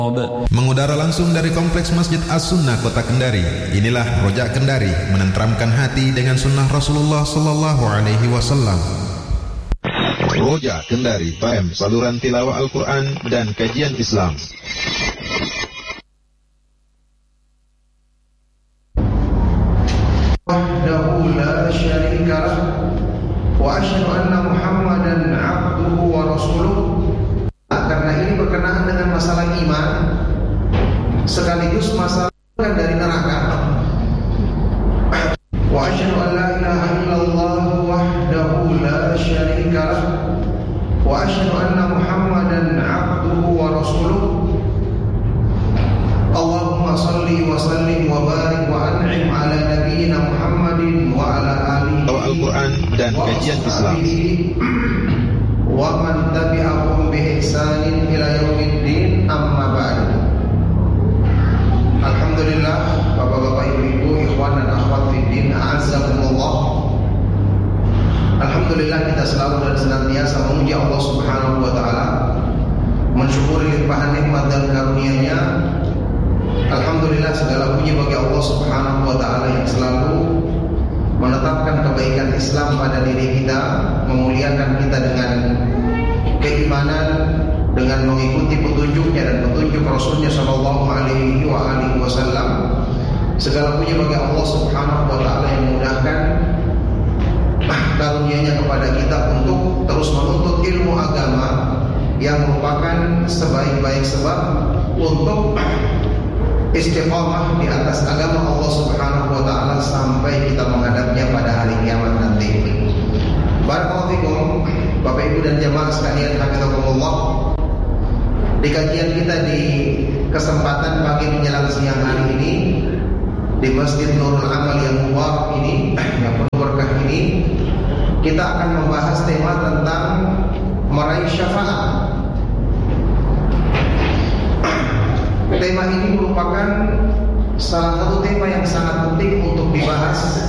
Mengudara langsung dari Kompleks Masjid As-Sunnah Kota Kendari. Inilah Rojak Kendari, menenteramkan hati dengan sunnah Rasulullah sallallahu alaihi wasallam. Rojak Kendari, PM saluran tilawah Al-Quran dan kajian Islam. Wahdahu la syarika lah, wa asyhadu anna Muhammadan abduhu wa rasuluh. Karena ini berkenaan dengan masalah iman sekaligus masalah dari neraka. Wa asyhadu an la ilaha illallah wahdahu la syarika lah, wa asyhadu anna Muhammadan abduhu wa rasuluh. Allahumma salli wa sallim wa barik wa an'im ala nabiyyina Muhammadin wa ala alihi Al-Quran dan kajian Islam. Wa man tabi'ahum bi ihsanin ila yaumiddin, amma ba'du. Alhamdulillah, bapak-bapak, ibu-ibu, ikhwan dan akhwat fiddin, a'azzakumullah. Alhamdulillah, kita selalu dan senantiasa memuji Allah Subhanahu wa taala, mensyukuri limpahan nikmat dan karunia-Nya. Alhamdulillah, segala puji bagi Allah Subhanahu wa taala yang selalu menetapkan kebaikan Islam pada diri kita, memuliakan kita dengan keimanan, dengan mengikuti petunjuknya dan petunjuk Rasulnya sallallahu alaihi wasallam. Segala puji bagi Allah Subhanahu wa taala yang memudahkan karunia-Nya kepada kita untuk terus menuntut ilmu agama yang merupakan sebaik-baik sebab untuk istiqamah di atas agama Allah Subhanahu wa taala sampai kita menghadapnya pada hari kiamat nanti. Barakallahu fikum, Bapak Ibu dan jamaah sekalian, hafizakumullah. Di kajian kita di kesempatan pagi menjelang siang hari ini di Masjid Nurul Amal yang mubarak ini, yang penuh berkah ini, kita akan membahas tema tentang meraih syafaat. Tema ini merupakan salah satu tema yang sangat penting untuk dibahas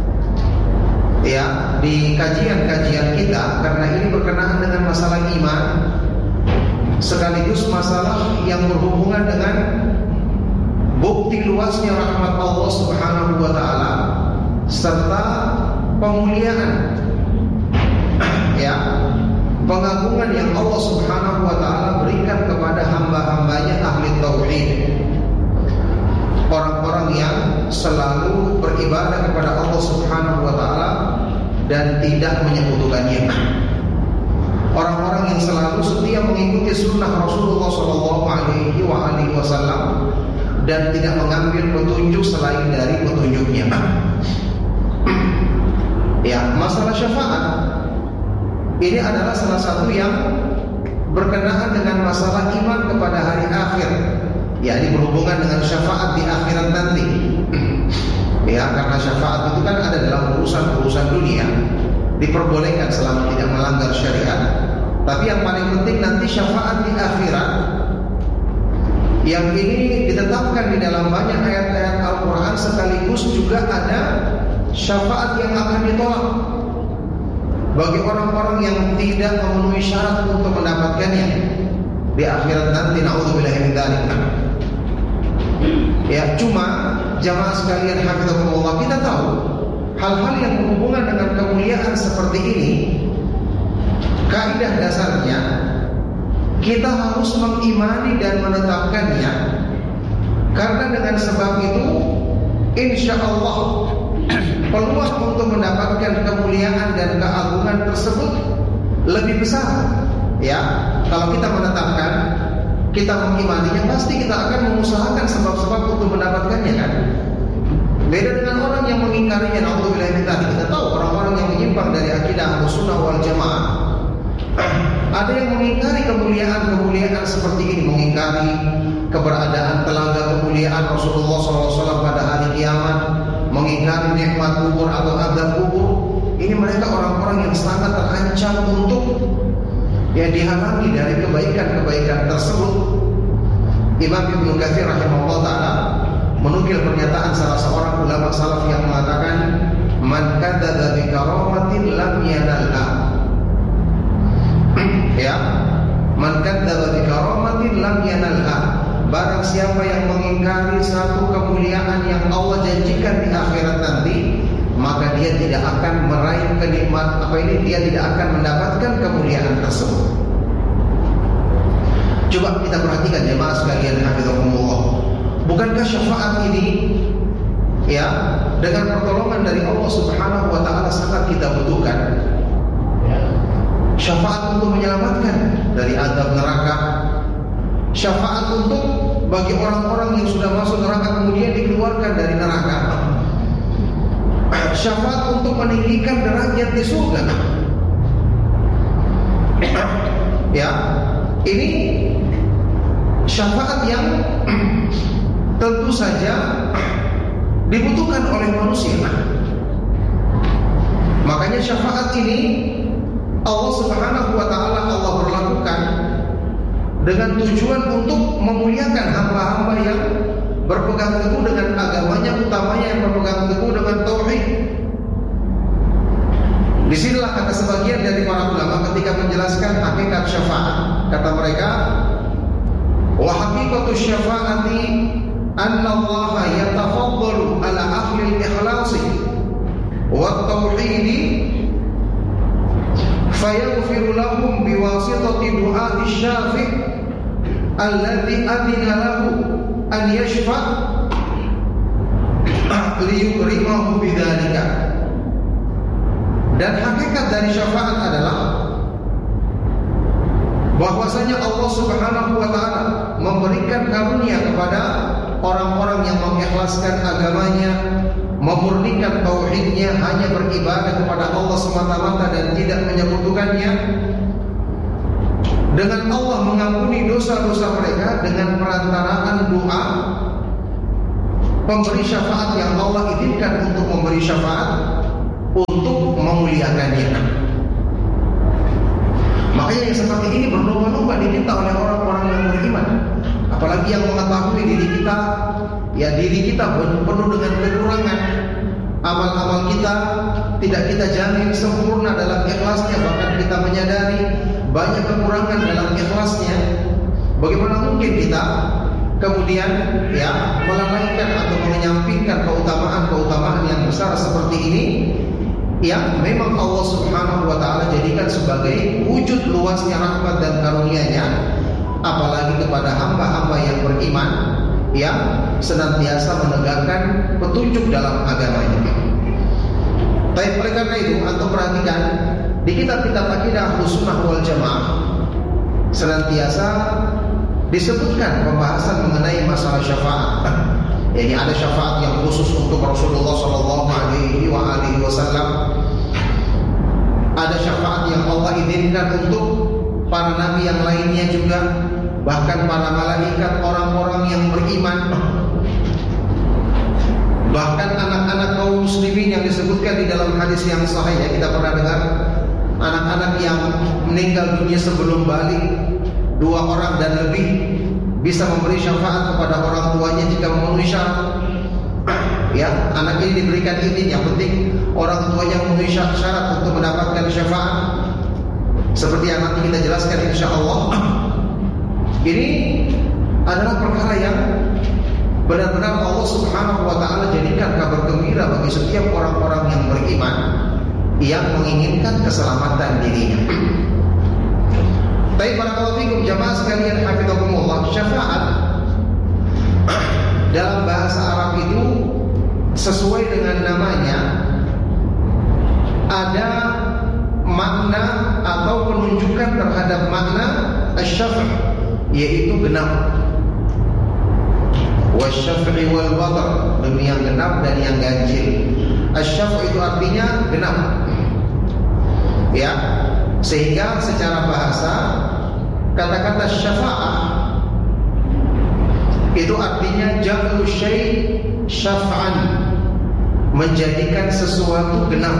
ya di kajian-kajian kita, karena ini berkenaan dengan masalah iman sekaligus masalah yang berhubungan dengan bukti luasnya rahmat Allah Subhanahu wa taala serta pemuliaan ya, pengagungan yang Allah Subhanahu wa taala berikan kepada hamba-hambanya ahli tauhid, orang-orang yang selalu beribadah kepada Allah Subhanahu wa taala dan tidak menyekutukannya, orang-orang yang selalu setia mengikuti sunnah Rasulullah sallallahu alaihi wasallam dan tidak mengambil petunjuk selain dari petunjuknya. Ya, masalah syafaat ini adalah salah satu yang berkenaan dengan masalah iman kepada hari akhir. Ya, ini berhubungan dengan syafaat di akhirat nanti. Ya, karena syafaat itu kan ada dalam urusan-urusan dunia, diperbolehkan selama tidak melanggar syariat. Tapi yang paling penting nanti syafaat di akhirat, yang ini ditetapkan di dalam banyak ayat-ayat Al-Quran, sekaligus juga ada syafaat yang akan ditolak bagi orang-orang yang tidak memenuhi syarat untuk mendapatkannya di akhirat nanti. Na'udzubillahi min dzalik. Ya, cuma jamaah sekalian hafizakumullah, kita tahu hal-hal yang berhubungan dengan kemuliaan seperti ini, kaidah dasarnya kita harus mengimani dan menetapkannya, karena dengan sebab itu insyaallah peluang untuk mendapatkan kemuliaan dan keagungan tersebut lebih besar. Ya, kalau kita menetapkan, kita mengimaninya, pasti kita akan mengusahakan sebab-sebab untuk mendapatkannya, kan? Beda dengan orang yang mengingkarinya. Na'udzubillahi min dzalik. Kita tahu orang-orang yang menyimpang dari akidah Ahlussunnah wal Jamaah, ada yang mengingkari kemuliaan seperti ini, mengingkari keberadaan telaga kemuliaan Rasulullah SAW pada hari kiamat, mengingkari nikmat kubur atau azab kubur. Ini mereka orang-orang yang sangat terancam untuk ya dihalangi dari kebaikan-kebaikan tersebut. Imam Ibnu Katsir rahimahullah taala menukil pernyataan salah seorang ulama salaf yang mengatakan, man kadzdzaba bi karamatin lam yanalha. Ya, man kadzdzaba bi karamatin lam yanalha. barang siapa yang mengingkari satu kemuliaan yang Allah janjikan di akhirat nanti, maka dia tidak akan meraih dia tidak akan mendapatkan kemuliaan tersebut. Coba kita perhatikan jemaah sekalian hafizakumullah. Bukankah syafaat ini dengan pertolongan dari Allah Subhanahu wa taala sangat kita butuhkan? Syafaat untuk menyelamatkan dari azab neraka. Syafaat untuk bagi orang-orang yang sudah masuk neraka kemudian dikeluarkan dari neraka. Syafaat untuk meninggikan derajat di surga. Ini syafaat yang tentu saja dibutuhkan oleh manusia. Makanya syafaat ini Allah Subhanahu wa taala Allah berlakukan dengan tujuan untuk memuliakan hamba-hamba yang berpegang teguh dengan agamanya, utamanya yang berpegang teguh dengan tauhid. Disinilah kata sebagian dari para ulama ketika menjelaskan hakikat syafaat. Kata mereka, wa haqiqatu syafaati anna Allah yatafaddalu ala ahli al-ikhlasi wa tauhidi fayaghfiru lahum biwasitati du'a'i syafi' alladhi adina lahu an yashfa' liyukrimahu bidzalika. Dan hakikat dari syafaat adalah bahwasanya Allah Subhanahu wa taala memberikan karunia kepada orang-orang yang mengikhlaskan agamanya, memurnikan tauhidnya, hanya beribadah kepada Allah semata-mata dan tidak menyekutukannya. Dengan Allah mengampuni dosa-dosa mereka dengan perantaraan doa pemberi syafaat yang Allah izinkan untuk memberi syafaat untuk memuliakannya. Makanya yang seperti ini berlomba-lomba diminta oleh orang-orang yang beriman. Apalagi yang mengetahui diri kita penuh dengan kekurangan. Amal-amal kita tidak kita jamin sempurna dalam ikhlasnya, bahkan kita menyadari banyak kekurangan dalam ikhlasnya. Bagaimana mungkin kita kemudian melalaikan atau menyampingkan keutamaan-keutamaan yang besar seperti ini yang memang Allah Subhanahu wa taala jadikan sebagai wujud luasnya rahmat dan karunia-Nya, apalagi kepada hamba-hamba yang beriman yang senantiasa menegakkan petunjuk dalam agamanya. Tapi oleh karena itu, antum perhatikan di kitab-kitab akidah Ahlussunnah wal Jamaah senantiasa disebutkan pembahasan mengenai masalah syafaat. Jadi ada syafaat yang khusus untuk Rasulullah Shallallahu Alaihi Wasallam. Ada syafaat yang Allah izinkan untuk para nabi yang lainnya juga, bahkan para malaikat, orang-orang yang beriman, bahkan anak-anak kaum muslimin yang disebutkan di dalam hadis yang sahih. Kita pernah dengar anak-anak yang meninggal dunia sebelum balik, 2 orang dan lebih, bisa memberi syafaat kepada orang tuanya jika memenuhi syarat. Anak ini diberikan izin, yang penting orang tuanya memenuhi syarat untuk mendapatkan syafaat. Seperti yang nanti kita jelaskan insyaallah. Ini adalah perkara yang benar-benar Allah Subhanahu wa taala jadikan kabar gembira bagi setiap orang-orang yang beriman yang menginginkan keselamatan dirinya. Baik, barakallahu fikum jamaah sekalian hafizakumullah. Syafaat dalam bahasa Arab itu sesuai dengan namanya ada makna atau penunjukan terhadap makna asy-syaf', yaitu genap. Wasy-syaf'i wal badr, demi yang genap dan yang ganjil. Asy-syaf' itu artinya genap. Sehingga secara bahasa kata-kata syafa'ah itu artinya ja'lu syai' syaf'an, menjadikan sesuatu genap.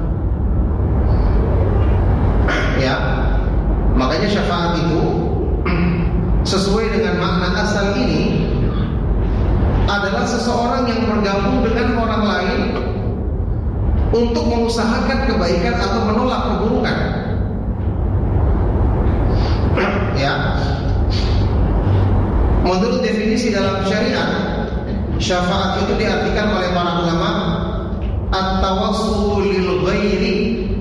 Makanya syafaat itu sesuai dengan makna asal ini adalah seseorang yang bergabung dengan orang lain untuk mengusahakan kebaikan atau menolak keburukan. Menurut definisi dalam syariat, syafaat itu diartikan oleh para ulama at-tawassul lil ghairi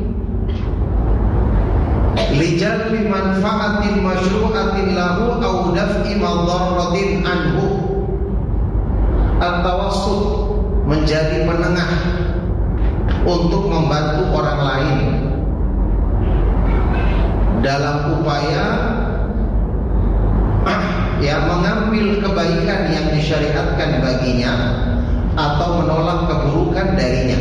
li jalbi manfaatin masyru'atin lahu aw daf'i madharratin anhu. At-tawassul menjadi penengah untuk membantu orang lain dalam upaya mengambil kebaikan yang disyariatkan baginya atau menolak keburukan darinya.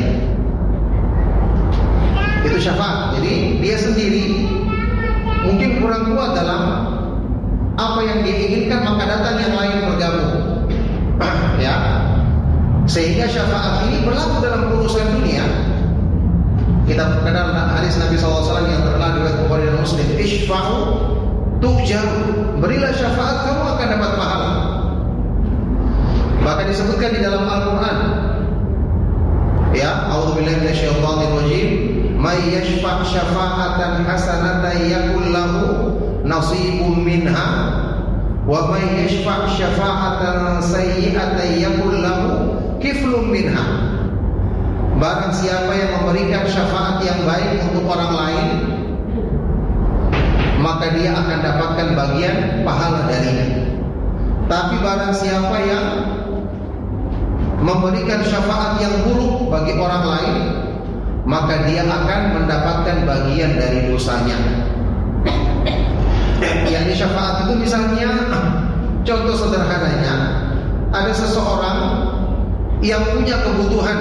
Itu syafaat. Jadi dia sendiri mungkin kurang kuat dalam apa yang dia inginkan, maka datang yang lain bergabung. Ya. Sehingga syafaat ini berlaku dalam urusan dunia. Kita kenal hadis Nabi SAW yang terkenal riwayat Bukhari dan Muslim, Ishfa'u tu'jaru, berilah syafaat kamu akan dapat pahala. Bahkan disebutkan di dalam Al-Quran, ya, a'udzubillahi minasyaitonir rajim, may yashfa' syafa'atan hasanatan yakul lahu nasibun minha wa may yashfa' syafa'atan sayyi'atan yakul lahu kiflun minha. Barang siapa yang memberikan syafaat yang baik untuk orang lain, maka dia akan dapatkan bagian pahala darinya. Tapi barang siapa yang memberikan syafaat yang buruk bagi orang lain, maka dia akan mendapatkan bagian dari dosanya. Yakni syafaat itu misalnya, contoh sederhananya, ada seseorang yang punya kebutuhan,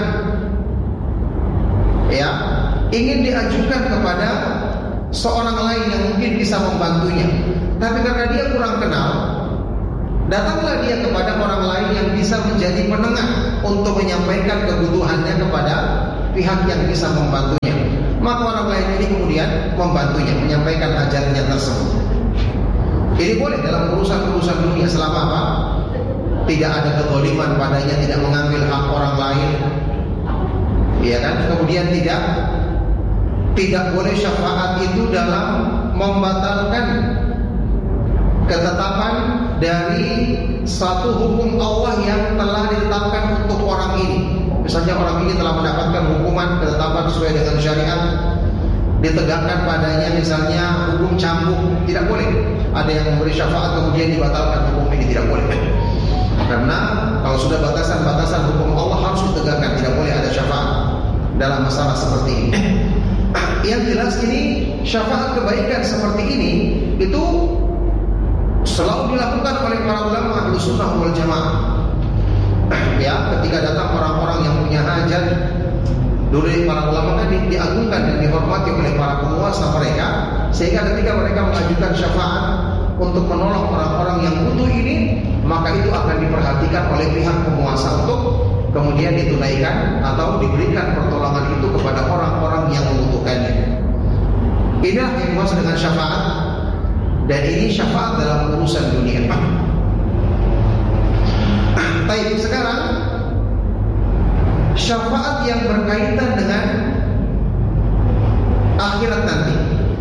ya, ingin diajukan kepada seorang lain yang mungkin bisa membantunya, tapi karena dia kurang kenal, datanglah dia kepada orang lain yang bisa menjadi penengah untuk menyampaikan kebutuhannya kepada pihak yang bisa membantunya. Maka orang lain ini kemudian membantunya, menyampaikan hajatnya tersebut. Ini boleh dalam urusan-urusan dunia selama apa? Tidak ada kezaliman padanya, tidak mengambil hak orang lain, ya kan? Kemudian tidak boleh syafaat itu dalam membatalkan ketetapan dari satu hukum Allah yang telah ditetapkan untuk orang ini. Misalnya orang ini telah mendapatkan hukuman ketetapan sesuai dengan syariat, ditegakkan padanya misalnya hukum cambuk, tidak boleh. Ada yang memberi syafaat kemudian dibatalkan hukum ini, tidak boleh. Karena kalau sudah batasan-batasan hukum Allah harus ditegakkan, tidak boleh ada syafaat dalam masalah seperti ini. Yang jelas ini syafaat kebaikan seperti ini itu selalu dilakukan oleh para ulama Ahlus Sunnah wal Jamaah. Ya, ketika datang orang-orang yang punya hajat, dulu para ulama kan diagungkan dan dihormati oleh para penguasa mereka, sehingga ketika mereka mengajukan syafaat untuk menolong orang-orang yang butuh ini, maka itu akan diperhatikan oleh pihak penguasa untuk kemudian ditunaikan atau diberikan pertolongan itu kepada orang-orang yang membutuhkannya. Inilah yang dimaksud dengan syafaat, dan ini syafaat dalam urusan dunia. Baik, sekarang syafaat yang berkaitan dengan akhirat nanti.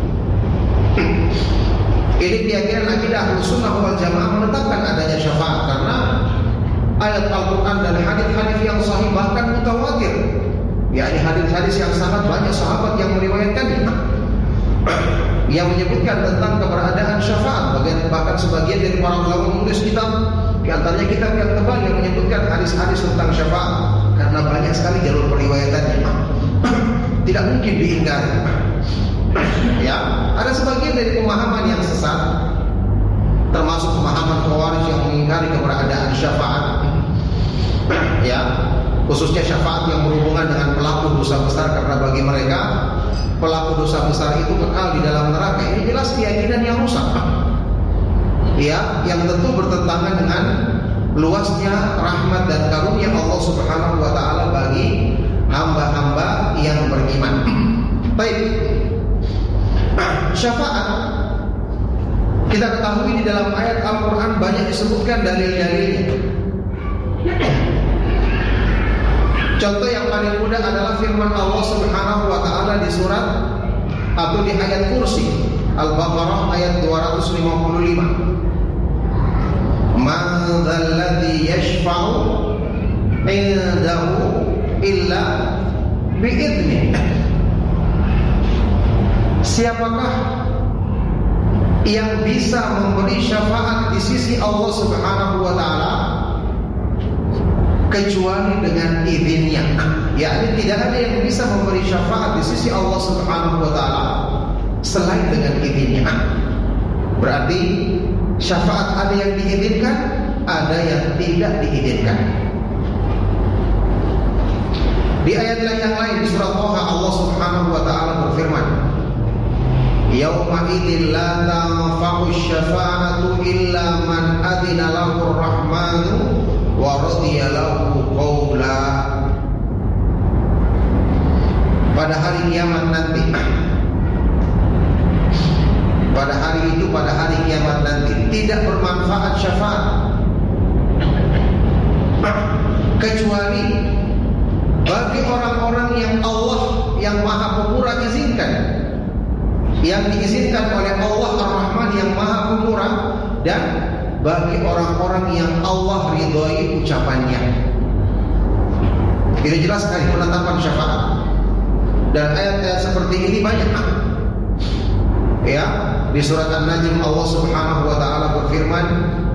Ini keyakinan akidah Ahlus Sunnah wal Jamaah menetapkan adanya syafaat karena ayat Al-Quran dan hadis-hadis yang sahih bahkan mutawatir, yakni hadis-hadis yang sangat banyak sahabat yang meriwayatkannya, yang menyebutkan tentang keberadaan syafaat. Bahkan sebagian dari para ulama menulis kitab, di antaranya kitab yang tebal yang menyebutkan hadis-hadis tentang syafaat, karena banyak sekali jalur periwayatannya, tidak mungkin diingkari. Ya, ada sebagian dari pemahaman yang sesat, termasuk pemahaman Khawarij yang mengingkari keberadaan syafaat, ya, khususnya syafaat yang berhubungan dengan pelaku dosa besar, karena bagi mereka pelaku dosa besar itu kekal di dalam neraka. Ini jelas keyakinan yang rusak, ya, yang tentu bertentangan dengan luasnya rahmat dan karunia Allah Subhanahu wa taala bagi hamba-hamba yang beriman. Baik. Syafaat kita ketahui di dalam ayat Al-Quran banyak disebutkan dalil-dalilnya. Contoh yang paling mudah adalah firman Allah Subhanahu wa taala di surat atau di ayat Kursi Al-Baqarah ayat 255. Ma man dzalladzi yashfa'u 'indahu illa bi'idnih. Siapakah yang bisa memberi syafaat di sisi Allah Subhanahu wa taala kecuali dengan izinnya? Yakni tidak ada yang bisa memberi syafaat di sisi Allah Subhanahu wa taala selain dengan izinnya. Berarti syafaat ada yang diizinkan, ada yang tidak diizinkan. Di ayat yang lain di surat Thaha Allah Subhanahu wa taala berfirman, "Yauma idzin la tanfa'u syafa'atu illa man adzina lahu ar-rahmanu wa radiya lahu qawla." Pada hari kiamat nanti, pada hari itu, pada hari kiamat nanti tidak bermanfaat syafaat kecuali bagi orang-orang yang Allah yang Maha Pemurah izinkan, yang diizinkan oleh Allah Ar-Rahman yang Maha Pemurah, dan bagi orang-orang yang Allah ridhoi ucapannya. Ini jelas sekali penetapan syafaat. Dan ayat-ayat seperti ini banyak. Ya, di surat An-Najm Allah Subhanahu wa taala berfirman,